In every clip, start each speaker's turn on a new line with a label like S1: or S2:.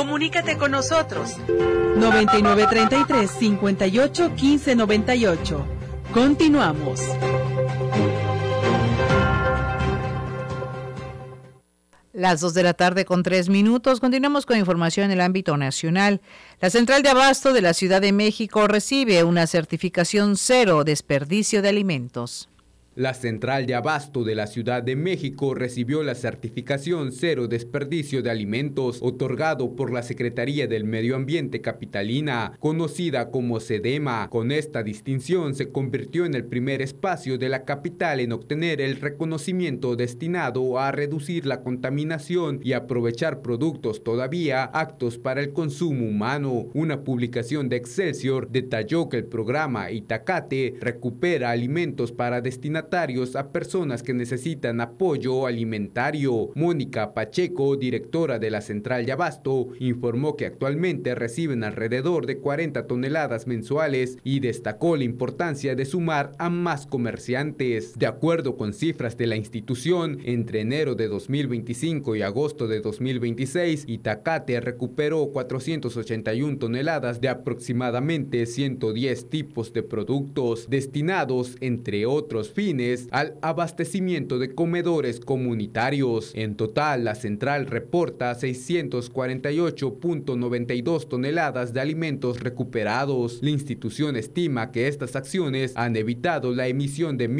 S1: Comunícate con nosotros.
S2: 9933-581598. Continuamos.
S3: Las 2:03 p.m. Continuamos con información en el ámbito nacional. La Central de Abasto de la Ciudad de México recibe una certificación cero desperdicio de alimentos.
S4: La Central de Abasto de la Ciudad de México recibió la certificación Cero Desperdicio de Alimentos otorgado por la Secretaría del Medio Ambiente capitalina, conocida como SEDEMA. Con esta distinción se convirtió en el primer espacio de la capital en obtener el reconocimiento destinado a reducir la contaminación y aprovechar productos todavía aptos para el consumo humano. Una publicación de Excelsior detalló que el programa Itacate recupera alimentos para destinar a personas que necesitan apoyo alimentario. Mónica Pacheco, directora de la Central de Abasto, informó que actualmente reciben alrededor de 40 toneladas mensuales y destacó la importancia de sumar a más comerciantes. De acuerdo con cifras de la institución, entre enero de 2025 y agosto de 2026, Itacate recuperó 481 toneladas de aproximadamente 110 tipos de productos destinados, entre otros fines, al abastecimiento de comedores comunitarios. En total, la central reporta 648.92 toneladas de alimentos recuperados. La institución estima que estas acciones han evitado la emisión de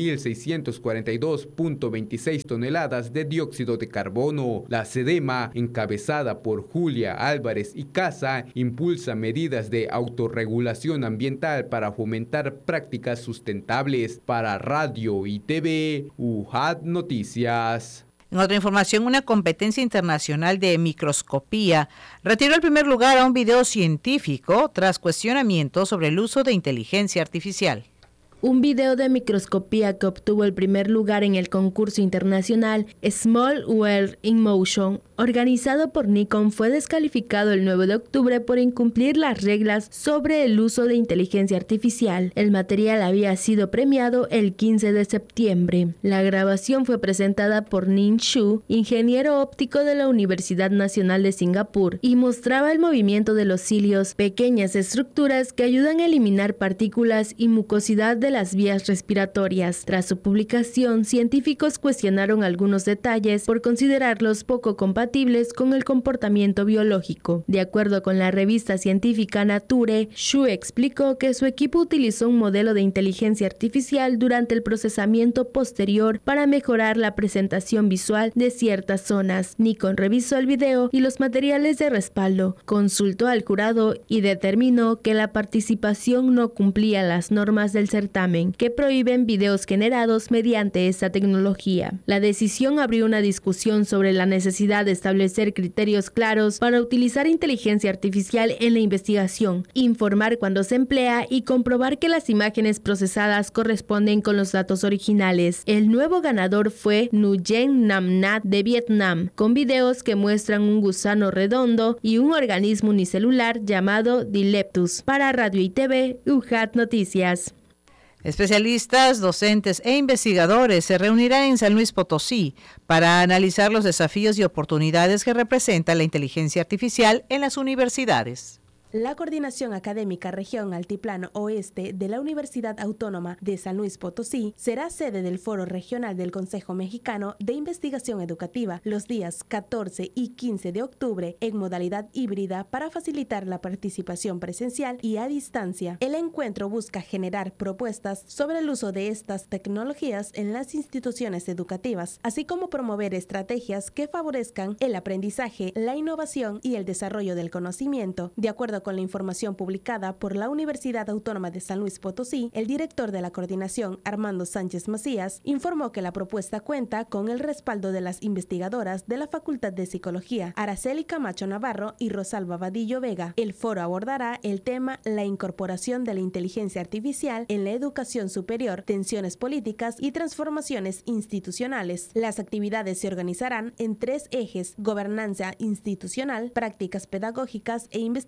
S4: 1.642.26 toneladas de dióxido de carbono. La SEDEMA, encabezada por Julia Álvarez y Casa, impulsa medidas de autorregulación ambiental para fomentar prácticas sustentables. Para Radio y TV, UJAT Noticias.
S3: En otra información, una competencia internacional de microscopía retiró el primer lugar a un video científico tras cuestionamientos sobre el uso de inteligencia artificial.
S5: Un video de microscopía que obtuvo el primer lugar en el concurso internacional Small World in Motion, organizado por Nikon, fue descalificado el 9 de octubre por incumplir las reglas sobre el uso de inteligencia artificial. El material había sido premiado el 15 de septiembre. La grabación fue presentada por Nin Xu, ingeniero óptico de la Universidad Nacional de Singapur, y mostraba el movimiento de los cilios, pequeñas estructuras que ayudan a eliminar partículas y mucosidad de las vías respiratorias. Tras su publicación, científicos cuestionaron algunos detalles por considerarlos poco compatibles con el comportamiento biológico. De acuerdo con la revista científica Nature, Xu explicó que su equipo utilizó un modelo de inteligencia artificial durante el procesamiento posterior para mejorar la presentación visual de ciertas zonas. Nikon revisó el video y los materiales de respaldo, consultó al jurado y determinó que la participación no cumplía las normas del certamen, que prohíben videos generados mediante esta tecnología. La decisión abrió una discusión sobre la necesidad de establecer criterios claros para utilizar inteligencia artificial en la investigación, informar cuando se emplea y comprobar que las imágenes procesadas corresponden con los datos originales. El nuevo ganador fue Nguyen Nam Nhat de Vietnam, con videos que muestran un gusano redondo y un organismo unicelular llamado Dileptus. Para Radio y TV, UJAT Noticias.
S3: Especialistas, docentes e investigadores se reunirán en San Luis Potosí para analizar los desafíos y oportunidades que representa la inteligencia artificial en las universidades.
S6: La Coordinación Académica Región Altiplano Oeste de la Universidad Autónoma de San Luis Potosí será sede del Foro Regional del Consejo Mexicano de Investigación Educativa los días 14 y 15 de octubre en modalidad híbrida para facilitar la participación presencial y a distancia. El encuentro busca generar propuestas sobre el uso de estas tecnologías en las instituciones educativas, así como promover estrategias que favorezcan el aprendizaje, la innovación y el desarrollo del conocimiento. De acuerdo con la información publicada por la Universidad Autónoma de San Luis Potosí, el director de la coordinación, Armando Sánchez Macías, informó que la propuesta cuenta con el respaldo de las investigadoras de la Facultad de Psicología, Araceli Camacho Navarro y Rosalba Vadillo Vega. El foro abordará el tema la incorporación de la inteligencia artificial en la educación superior, tensiones políticas y transformaciones institucionales. Las actividades se organizarán en 3 ejes: gobernanza institucional, prácticas pedagógicas e investigación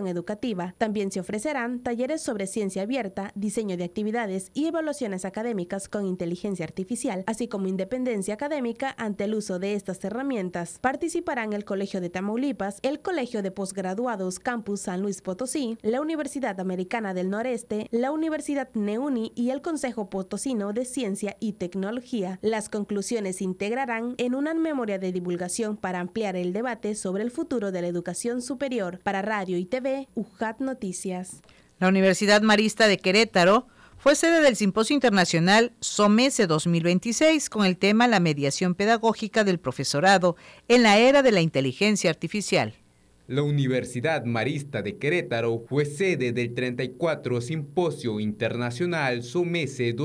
S6: investigación educativa. También se ofrecerán talleres sobre ciencia abierta, diseño de actividades y evaluaciones académicas con inteligencia artificial, así como independencia académica ante el uso de estas herramientas. Participarán el Colegio de Tamaulipas, el Colegio de Posgraduados Campus San Luis Potosí, la Universidad Americana del Noreste, la Universidad NEUNI y el Consejo Potosino de Ciencia y Tecnología. Las conclusiones se integrarán en una memoria de divulgación para ampliar el debate sobre el futuro de la educación superior. Para Radio y TV, UJAT Noticias.
S3: La Universidad Marista de Querétaro fue sede del Simposio Internacional SOMESE 2026 con el tema La mediación pedagógica del profesorado en la era de la inteligencia artificial.
S4: La Universidad Marista de Querétaro fue sede del 34 Simposio Internacional SOMESE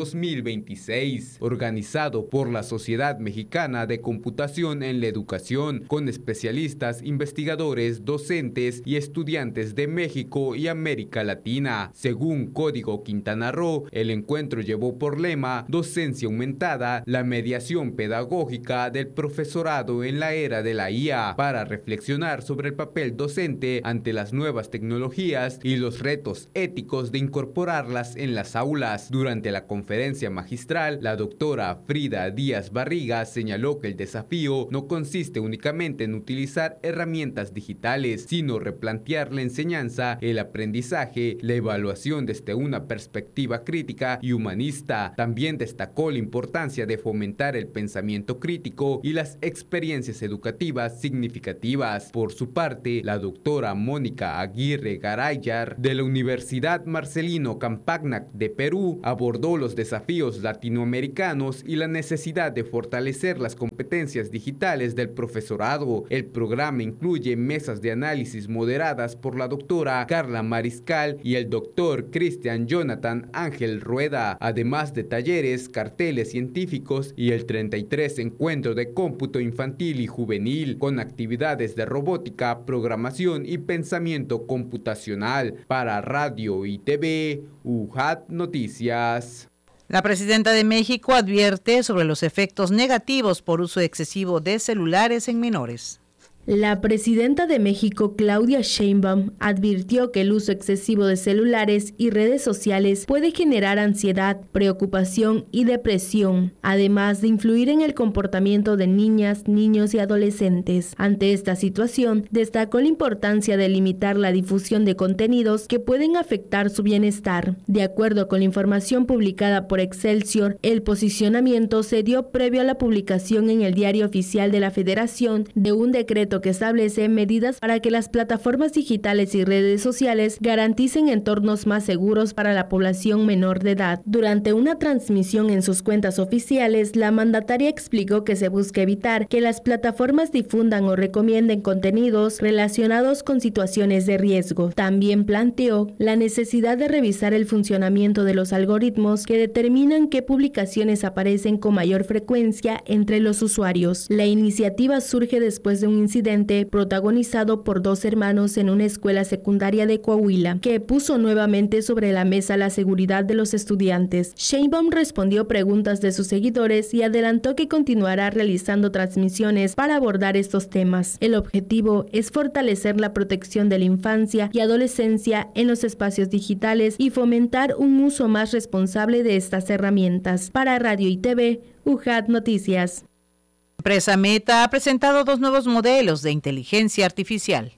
S4: 2026, organizado por la Sociedad Mexicana de Computación en la Educación, con especialistas, investigadores, docentes y estudiantes de México y América Latina. Según Código Quintana Roo, el encuentro llevó por lema Docencia aumentada, la mediación pedagógica del profesorado en la era de la IA, para reflexionar sobre el papel docente ante las nuevas tecnologías y los retos éticos de incorporarlas en las aulas. Durante la conferencia magistral, la doctora Frida Díaz Barriga señaló que el desafío no consiste únicamente en utilizar herramientas digitales, sino replantear la enseñanza, el aprendizaje, la evaluación desde una perspectiva crítica y humanista. También destacó la importancia de fomentar el pensamiento crítico y las experiencias educativas significativas. Por su parte, la doctora Mónica Aguirre Garayar, de la Universidad Marcelino Campagnac de Perú, abordó los desafíos latinoamericanos y la necesidad de fortalecer las competencias digitales del profesorado. El programa incluye mesas de análisis moderadas por la doctora Carla Mariscal y el doctor Cristian Jonathan Ángel Rueda, además de talleres, carteles científicos y el 33 encuentro de cómputo infantil y juvenil, con actividades de robótica, programación y pensamiento computacional. Para Radio y TV, UJAT Noticias.
S3: La presidenta de México advierte sobre los efectos negativos por uso excesivo de celulares en menores.
S5: La presidenta de México, Claudia Sheinbaum, advirtió que el uso excesivo de celulares y redes sociales puede generar ansiedad, preocupación y depresión, además de influir en el comportamiento de niñas, niños y adolescentes. Ante esta situación, destacó la importancia de limitar la difusión de contenidos que pueden afectar su bienestar. De acuerdo con la información publicada por Excelsior, el posicionamiento se dio previo a la publicación en el Diario Oficial de la Federación de un decreto que establece medidas para que las plataformas digitales y redes sociales garanticen entornos más seguros para la población menor de edad. Durante una transmisión en sus cuentas oficiales, la mandataria explicó que se busca evitar que las plataformas difundan o recomienden contenidos relacionados con situaciones de riesgo. También planteó la necesidad de revisar el funcionamiento de los algoritmos que determinan qué publicaciones aparecen con mayor frecuencia entre los usuarios. La iniciativa surge después de un incidente protagonizado por dos hermanos en una escuela secundaria de Coahuila, que puso nuevamente sobre la mesa la seguridad de los estudiantes. Sheinbaum respondió preguntas de sus seguidores y adelantó que continuará realizando transmisiones para abordar estos temas. El objetivo es fortalecer la protección de la infancia y adolescencia en los espacios digitales y fomentar un uso más responsable de estas herramientas. Para Radio y TV, UJAT Noticias.
S3: La empresa Meta ha presentado 2 nuevos modelos de inteligencia artificial.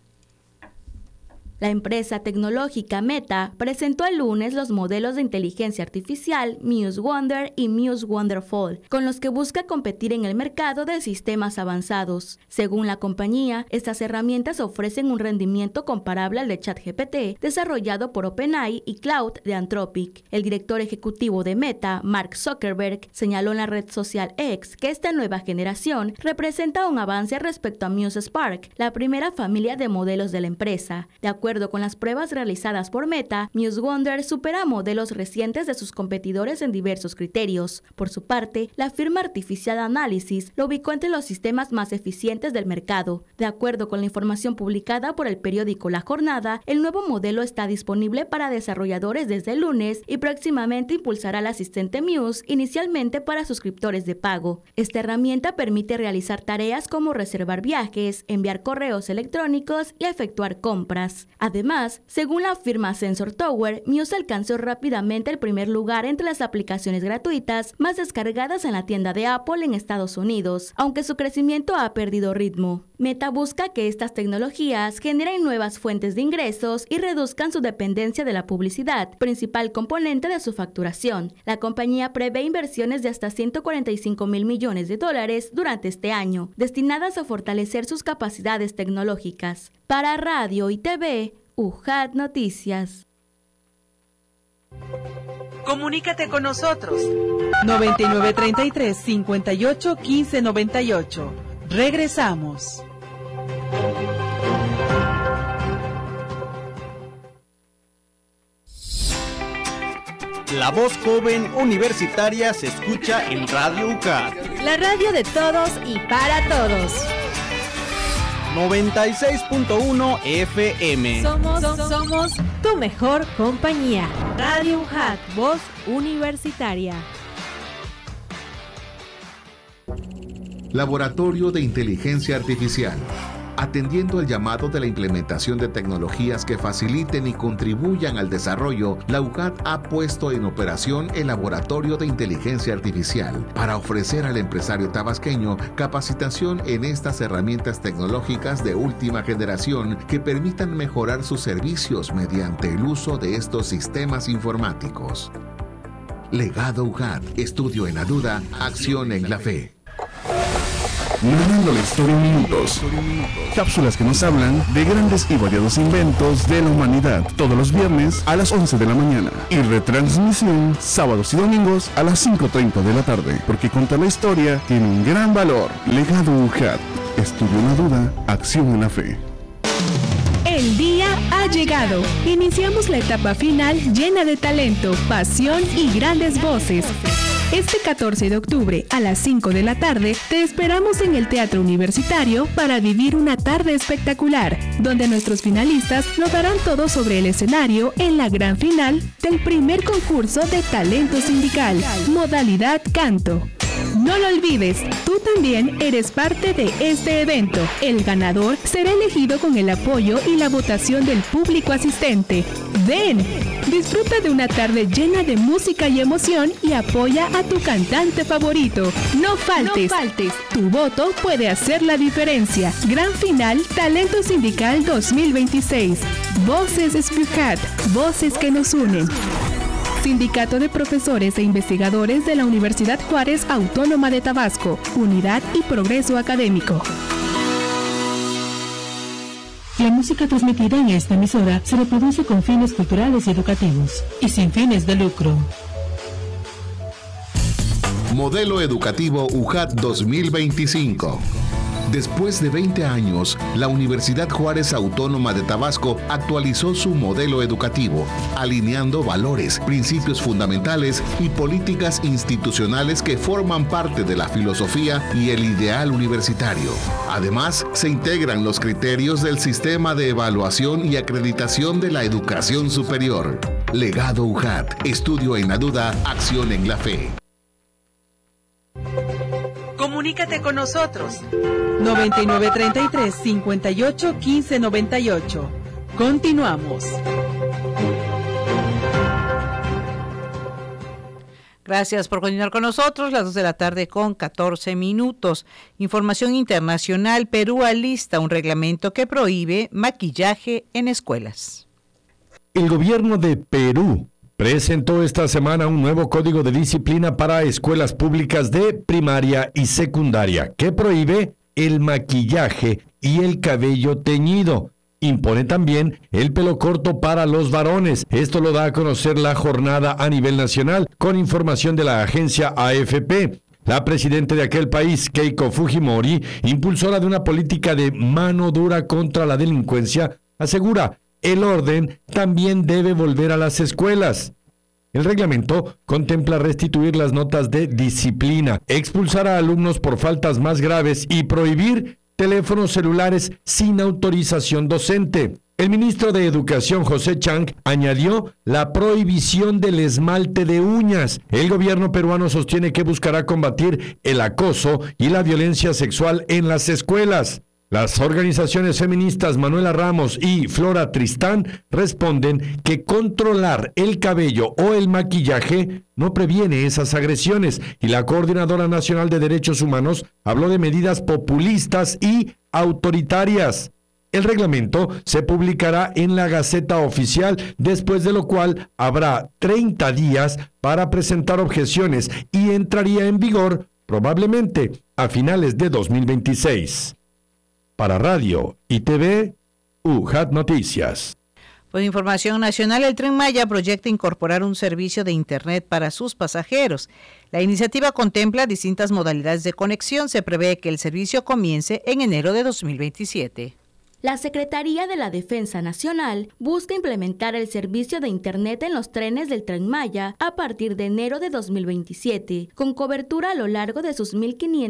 S1: La empresa tecnológica Meta presentó el lunes los modelos de inteligencia artificial Muse Wonder y Muse Wonderful, con los que busca competir en el mercado de sistemas avanzados. Según la compañía, estas herramientas ofrecen un rendimiento comparable al de ChatGPT, desarrollado por OpenAI y Cloud de Anthropic. El director ejecutivo de Meta, Mark Zuckerberg, señaló en la red social X que esta nueva generación representa un avance respecto a Muse Spark, la primera familia de modelos de la empresa. De acuerdo con las pruebas realizadas por Meta, Muse Wonder supera modelos recientes de sus competidores en diversos criterios. Por su parte, la firma Artificial Analysis lo ubicó entre los sistemas más eficientes del mercado. De acuerdo con la información publicada por el periódico La Jornada, el nuevo modelo está disponible para desarrolladores desde el lunes y próximamente impulsará el asistente Muse, inicialmente para suscriptores de pago. Esta herramienta permite realizar tareas como reservar viajes, enviar correos electrónicos y efectuar compras. Además, según la firma Sensor Tower, Muse alcanzó rápidamente el primer lugar entre las aplicaciones gratuitas más descargadas en la tienda de Apple en Estados Unidos, aunque su crecimiento ha perdido ritmo. Meta busca que estas tecnologías generen nuevas fuentes de ingresos y reduzcan su dependencia de la publicidad, principal componente de su facturación. La compañía prevé inversiones de hasta $145 mil millones durante este año, destinadas a fortalecer sus capacidades tecnológicas. Para Radio y TV, UJAT Noticias.
S2: Comunícate con nosotros. 9933-581598. Regresamos.
S7: La voz joven universitaria se escucha en Radio UJAT.
S8: La radio de todos y para todos.
S7: 96.1 FM.
S8: Somos tu mejor compañía. Radio UJAT, voz universitaria.
S9: Laboratorio de Inteligencia Artificial. Atendiendo al llamado de la implementación de tecnologías que faciliten y contribuyan al desarrollo, la UJAT ha puesto en operación el Laboratorio de Inteligencia Artificial para ofrecer al empresario tabasqueño capacitación en estas herramientas tecnológicas de última generación que permitan mejorar sus servicios mediante el uso de estos sistemas informáticos. Legado UJAT, estudio en la duda, acción en la fe.
S10: Narrando la historia en minutos. Cápsulas que nos hablan de grandes y variados inventos de la humanidad. Todos los viernes a las 11 de la mañana. Y retransmisión sábados y domingos a las 5:30 de la tarde. Porque contar la historia tiene un gran valor. Legado UJAT. Estudio en la duda, acción en la fe.
S5: El día ha llegado. Iniciamos la etapa final llena de talento, pasión y grandes voces. Este 14 de octubre a las 5 de la tarde te esperamos en el Teatro Universitario para vivir una tarde espectacular, donde nuestros finalistas lo darán todo sobre el escenario en la gran final del primer concurso de talento sindical, modalidad canto. No lo olvides, tú también eres parte de este evento. El ganador será elegido con el apoyo y la votación del público asistente. Ven, disfruta de una tarde llena de música y emoción y apoya a tu cantante favorito. No faltes. Tu voto puede hacer la diferencia. Gran final, Talento Sindical 2026. Voces SPUJAT, voces que nos unen. Sindicato de Profesores e Investigadores de la Universidad Juárez Autónoma de Tabasco, Unidad y Progreso Académico.
S11: La música transmitida en esta emisora se reproduce con fines culturales y educativos y sin fines de lucro.
S9: Modelo Educativo UJAT 2025. Después de 20 años, la Universidad Juárez Autónoma de Tabasco actualizó su modelo educativo, alineando valores, principios fundamentales y políticas institucionales que forman parte de la filosofía y el ideal universitario. Además, se integran los criterios del sistema de evaluación y acreditación de la educación superior. Legado UJAT, estudio en la duda, acción en la fe.
S2: Comunícate con nosotros. 9933-581598. Continuamos.
S3: Gracias por continuar con nosotros. Las 2 de la tarde con 14 minutos. Información internacional. Perú alista un reglamento que prohíbe maquillaje en escuelas.
S12: El gobierno de Perú presentó esta semana un nuevo código de disciplina para escuelas públicas de primaria y secundaria que prohíbe el maquillaje y el cabello teñido. Impone también el pelo corto para los varones. Esto lo da a conocer la jornada a nivel nacional con información de la agencia AFP. La presidenta de aquel país, Keiko Fujimori, impulsora de una política de mano dura contra la delincuencia, asegura: el orden también debe volver a las escuelas. El reglamento contempla restituir las notas de disciplina, expulsar a alumnos por faltas más graves y prohibir teléfonos celulares sin autorización docente. El ministro de Educación, José Chang, añadió la prohibición del esmalte de uñas. El gobierno peruano sostiene que buscará combatir el acoso y la violencia sexual en las escuelas. Las organizaciones feministas Manuela Ramos y Flora Tristán responden que controlar el cabello o el maquillaje no previene esas agresiones, y la Coordinadora Nacional de Derechos Humanos habló de medidas populistas y autoritarias. El reglamento se publicará en la Gaceta Oficial, después de lo cual habrá 30 días para presentar objeciones y entraría en vigor probablemente a finales de 2026. Para Radio y TV, UJAT Noticias.
S3: Por información nacional, el Tren Maya proyecta incorporar un servicio de Internet para sus pasajeros. La iniciativa contempla distintas modalidades de conexión. Se prevé que el servicio comience en enero de 2027.
S1: La Secretaría de la Defensa Nacional busca implementar el servicio de Internet en los trenes del Tren Maya a partir de enero de 2027, con cobertura a lo largo de sus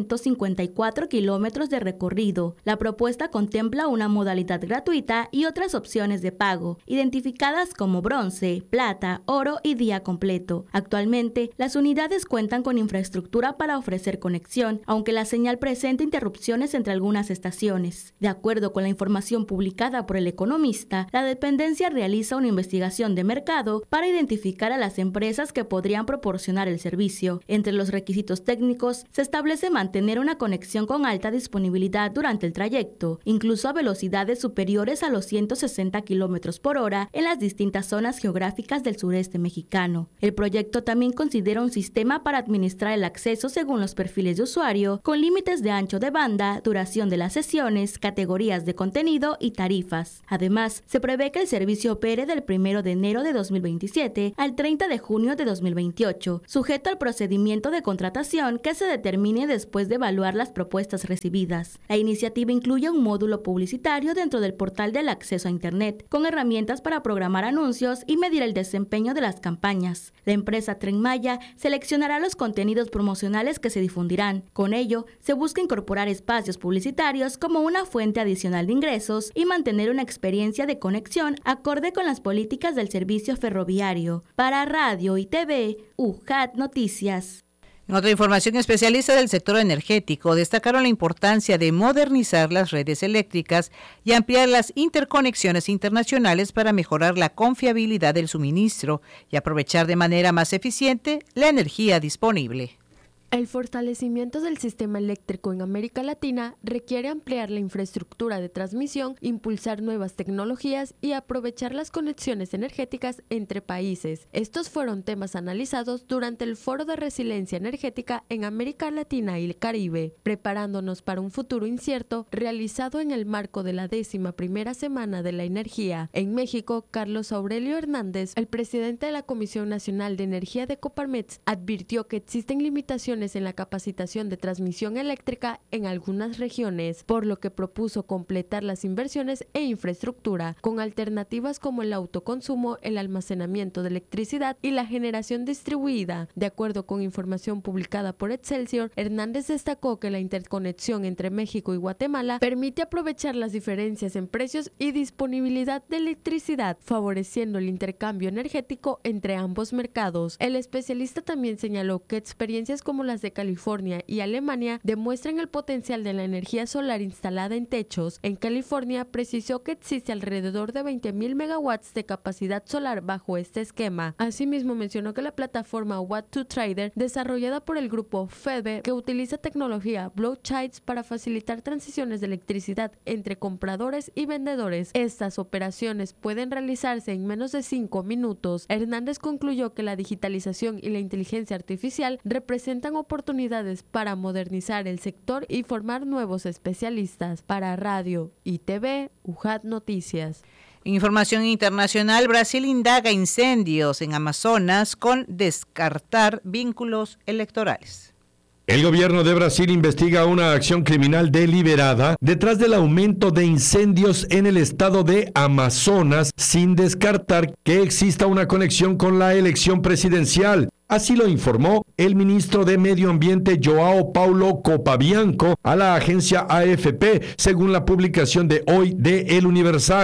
S1: 1.554 kilómetros de recorrido. La propuesta contempla una modalidad gratuita y otras opciones de pago, identificadas como bronce, plata, oro y día completo. Actualmente, las unidades cuentan con infraestructura para ofrecer conexión, aunque la señal presenta interrupciones entre algunas estaciones. De acuerdo con la información publicada por El Economista, la dependencia realiza una investigación de mercado para identificar a las empresas que podrían proporcionar el servicio. Entre los requisitos técnicos se establece mantener una conexión con alta disponibilidad durante el trayecto, incluso a velocidades superiores a los 160 kilómetros por hora en las distintas zonas geográficas del sureste mexicano. El proyecto también considera un sistema para administrar el acceso según los perfiles de usuario, con límites de ancho de banda, duración de las sesiones, categorías de contenido y tarifas. Además, se prevé que el servicio opere del 1 de enero de 2027 al 30 de junio de 2028, sujeto al procedimiento de contratación que se determine después de evaluar las propuestas recibidas. La iniciativa incluye un módulo publicitario dentro del portal del acceso a Internet, con herramientas para programar anuncios y medir el desempeño de las campañas. La empresa Tren Maya seleccionará los contenidos promocionales que se difundirán. Con ello, se busca incorporar espacios publicitarios como una fuente adicional de ingresos y mantener una experiencia de conexión acorde con las políticas del servicio ferroviario. Para Radio y TV, UJAT Noticias.
S3: En otra información, especialistas del sector energético destacaron la importancia de modernizar las redes eléctricas y ampliar las interconexiones internacionales para mejorar la confiabilidad del suministro y aprovechar de manera más eficiente la energía disponible.
S5: El fortalecimiento del sistema eléctrico en América Latina requiere ampliar la infraestructura de transmisión, impulsar nuevas tecnologías y aprovechar las conexiones energéticas entre países. Estos fueron temas analizados durante el Foro de Resiliencia Energética en América Latina y el Caribe, preparándonos para un futuro incierto, realizado en el marco de la 11ª Semana de la Energía. En México, Carlos Aurelio Hernández, el presidente de la Comisión Nacional de Energía de Coparmex, advirtió que existen limitaciones en la capacitación de transmisión eléctrica en algunas regiones, por lo que propuso completar las inversiones e infraestructura con alternativas como el autoconsumo, el almacenamiento de electricidad y la generación distribuida. De acuerdo con información publicada por Excelsior, Hernández destacó que la interconexión entre México y Guatemala permite aprovechar las diferencias en precios y disponibilidad de electricidad, favoreciendo el intercambio energético entre ambos mercados. El especialista también señaló que experiencias como las de California y Alemania demuestran el potencial de la energía solar instalada en techos. En California precisó que existe alrededor de 20,000 megawatts de capacidad solar bajo este esquema. Asimismo mencionó que la plataforma Watt2Trader, desarrollada por el grupo FEDE, que utiliza tecnología blockchain para facilitar transiciones de electricidad entre compradores y vendedores. Estas operaciones pueden realizarse en menos de 5 minutos. Hernández concluyó que la digitalización y la inteligencia artificial representan oportunidades para modernizar el sector y formar nuevos especialistas. Para Radio y TV, UJAT Noticias.
S3: Información internacional, Brasil indaga incendios en Amazonas con descartar vínculos electorales.
S12: El gobierno de Brasil investiga una acción criminal deliberada detrás del aumento de incendios en el estado de Amazonas, sin descartar que exista una conexión con la elección presidencial. Así lo informó el ministro de Medio Ambiente João Paulo Copabianco a la agencia AFP, según la publicación de hoy de El Universal.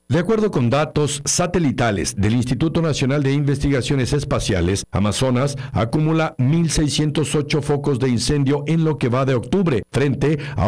S12: De acuerdo con datos satelitales del Instituto Nacional de Investigaciones Espaciales, Amazonas acumula 1.608 focos de incendio en lo que va de octubre, frente a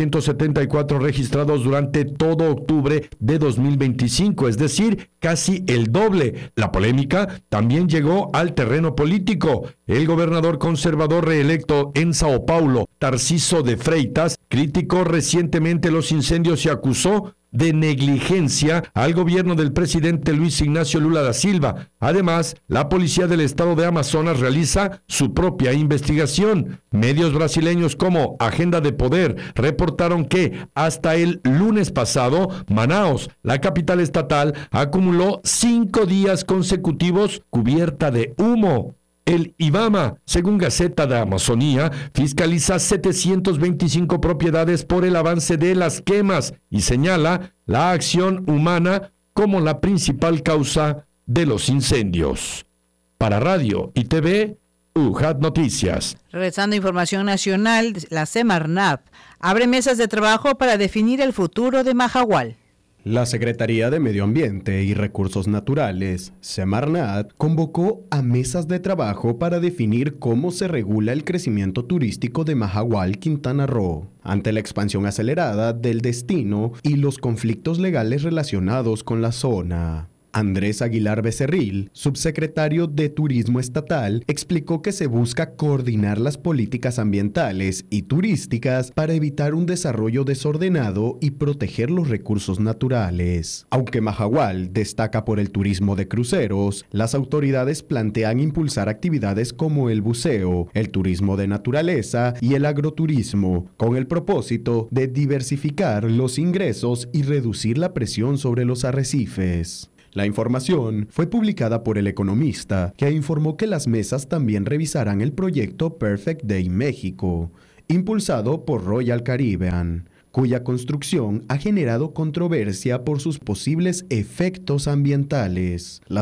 S12: 874 registrados durante todo octubre de 2025, es decir, casi el doble. La polémica también llegó al terreno político. El gobernador conservador reelecto en Sao Paulo, Tarcísio de Freitas, criticó recientemente los incendios y acusó de negligencia al gobierno del presidente Luis Ignacio Lula da Silva. Además, la policía del estado de Amazonas realiza su propia investigación. Medios brasileños como Agenda de Poder reportaron que hasta el lunes pasado, Manaus, la capital estatal, acumuló 5 días consecutivos cubierta de humo. El IBAMA, según Gaceta da Amazonía, fiscaliza 725 propiedades por el avance de las quemas y señala la acción humana como la principal causa de los incendios. Para Radio y TV, UJAT Noticias.
S3: Regresando a información nacional, la Semarnat abre mesas de trabajo para definir el futuro de Mahahual.
S13: La Secretaría de Medio Ambiente y Recursos Naturales, Semarnat, convocó a mesas de trabajo para definir cómo se regula el crecimiento turístico de Mahahual, Quintana Roo, ante la expansión acelerada del destino y los conflictos legales relacionados con la zona. Andrés Aguilar Becerril, subsecretario de Turismo Estatal, explicó que se busca coordinar las políticas ambientales y turísticas para evitar un desarrollo desordenado y proteger los recursos naturales. Aunque Mahahual destaca por el turismo de cruceros, las autoridades plantean impulsar actividades como el buceo, el turismo de naturaleza y el agroturismo, con el propósito de diversificar los ingresos y reducir la presión sobre los arrecifes. La información fue publicada por El Economista, que informó que las mesas también revisarán el proyecto Perfect Day México, impulsado por Royal Caribbean, cuya construcción ha generado controversia por sus posibles efectos ambientales. Las